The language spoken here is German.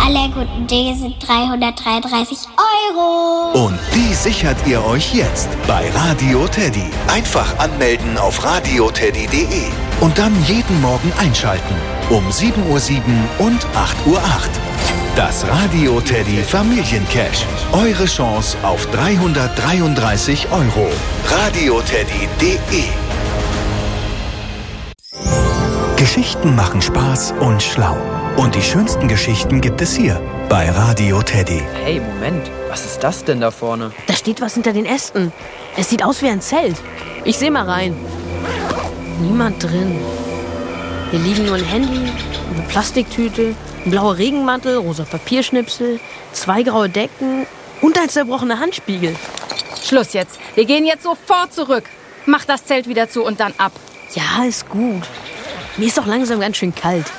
Alle guten Dinge sind 333 Euro. Und die sichert ihr euch jetzt bei Radio Teddy. Einfach anmelden auf radioteddy.de und dann jeden Morgen einschalten. Um 7:07 Uhr und 8:08 Uhr. Das Radio Teddy Familiencash. Eure Chance auf 333 Euro. radioteddy.de. Geschichten machen Spaß und schlau. Und die schönsten Geschichten gibt es hier bei Radio Teddy. Hey, Moment. Was ist das denn da vorne? Da steht was hinter den Ästen. Es sieht aus wie ein Zelt. Ich seh mal rein. Niemand drin. Hier liegen nur ein Handy, eine Plastiktüte, ein blauer Regenmantel, rosa Papierschnipsel, 2 graue Decken und ein zerbrochener Handspiegel. Schluss jetzt. Wir gehen jetzt sofort zurück. Mach das Zelt wieder zu und dann ab. Ja, ist gut. Mir ist doch langsam ganz schön kalt.